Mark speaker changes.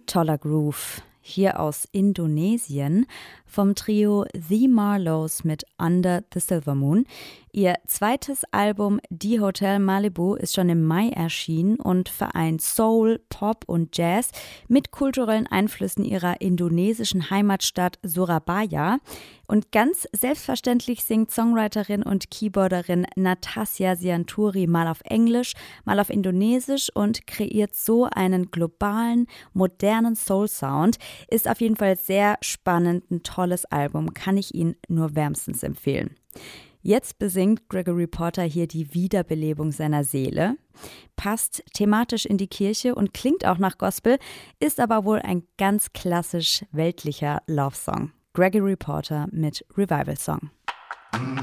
Speaker 1: toller Groove. Hier aus Indonesien vom Trio The Marlows mit Under the Silver Moon. Ihr zweites Album Die Hotel Malibu ist schon im Mai erschienen und vereint Soul, Pop und Jazz mit kulturellen Einflüssen ihrer indonesischen Heimatstadt Surabaya. Und ganz selbstverständlich singt Songwriterin und Keyboarderin Natasja Sianturi mal auf Englisch, mal auf Indonesisch und kreiert so einen globalen, modernen Soul-Sound. Ist auf jeden Fall sehr spannend, ein tolles Album, kann ich Ihnen nur wärmstens empfehlen. Jetzt besingt Gregory Porter hier die Wiederbelebung seiner Seele, passt thematisch in die Kirche und klingt auch nach Gospel, ist aber wohl ein ganz klassisch weltlicher Love-Song. Gregory Porter mit Revival Song.